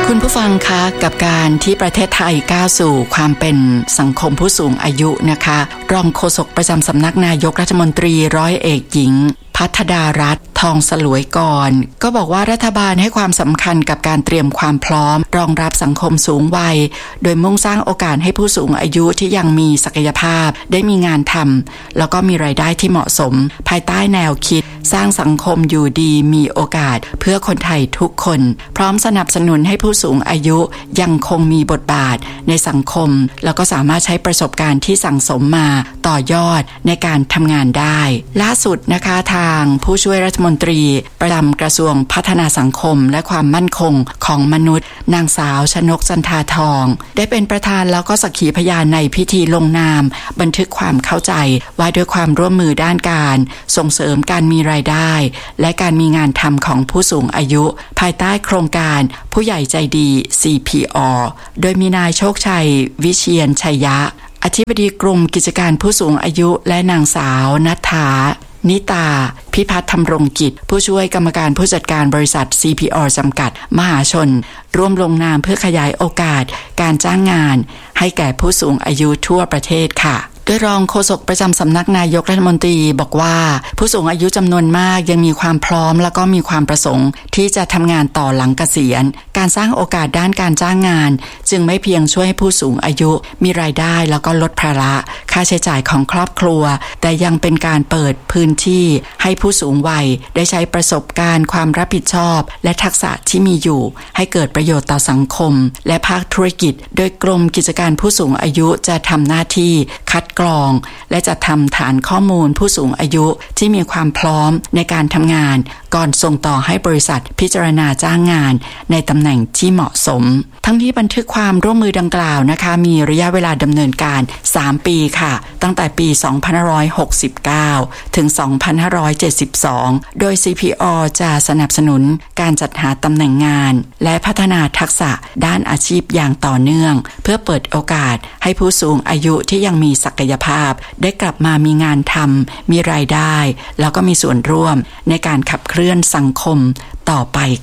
คุณผู้ฟังคะกับการที่ประเทศไทยก้าวสู่ความเป็นสังคมผู้สูงอายุนะคะรองโฆษกประจำสำนักนายกรัฐมนตรีร้อยเอกหญิงพัฒดารัตน์ทองสลวยก่อนก็บอกว่ารัฐบาลให้ความสำคัญกับการเตรียมความพร้อมรองรับสังคมสูงวัยโดยมุ่งสร้างโอกาสให้ผู้สูงอายุที่ยังมีศักยภาพได้มีงานทำแล้วก็มีรายได้ที่เหมาะสมภายใต้แนวคิดสร้างสังคมอยู่ดีมีโอกาสเพื่อคนไทยทุกคนพร้อมสนับสนุนให้ผู้สูงอายุยังคงมีบทบาทในสังคมแล้วก็สามารถใช้ประสบการณ์ที่สั่งสมมาต่อยอดในการทำงานได้ล่าสุดนะคะทางผู้ช่วยรัฐมนตรีประจำกระทรวงพัฒนาสังคมและความมั่นคงของมนุษย์นางสาวชนกจันทาทองได้เป็นประธานแล้วก็สักขีพยานในพิธีลงนามบันทึกความเข้าใจว่าด้วยความร่วมมือด้านการส่งเสริมการมีรายได้และการมีงานทำของผู้สูงอายุภายใต้โครงการผู้ใหญ่ใจดี CPR โดยมีนายโชคชัยวิเชียรชัยยะอธิบดีกรมกิจการผู้สูงอายุและนางสาวณัฐานิตาพิพัฒน์ธำรงกิจผู้ช่วยกรรมการผู้จัดการบริษัท CPR จำกัดมหาชนร่วมลงนามเพื่อขยายโอกาสการจ้างงานให้แก่ผู้สูงอายุทั่วประเทศค่ะโดยรองโฆษกประจำสำนักนายกรัฐมนตรีบอกว่าผู้สูงอายุจำนวนมากยังมีความพร้อมแล้วก็มีความประสงค์ที่จะทำงานต่อหลังเกษียณการสร้างโอกาสด้านการจ้างงานจึงไม่เพียงช่วยให้ผู้สูงอายุมีรายได้แล้วก็ลดภาระค่าใช้จ่ายของครอบครัวแต่ยังเป็นการเปิดพื้นที่ให้ผู้สูงวัยได้ใช้ประสบการณ์ความรับผิดชอบและทักษะที่มีอยู่ให้เกิดประโยชน์ต่อสังคมและภาคธุรกิจโดยกรมกิจการผู้สูงอายุจะทำหน้าที่คัดกรองและจะทำฐานข้อมูลผู้สูงอายุที่มีความพร้อมในการทำงานก่อนส่งต่อให้บริษัทพิจารณาจ้างงานในตำแหน่งที่เหมาะสมทั้งนี้บันทึกความร่วมมือดังกล่าวนะคะมีระยะเวลาดำเนินการ3ปีค่ะตั้งแต่ปี2569ถึง2572โดย CPR จะสนับสนุนการจัดหาตำแหน่งงานและพัฒนาทักษะด้านอาชีพอย่างต่อเนื่องเพื่อเปิดโอกาสให้ผู้สูงอายุที่ยังมีศักยภาพได้กลับมามีงานทำมีรายได้แล้วก็มีส่วนร่วมในการขับเคลื่อนสังคมต่อไป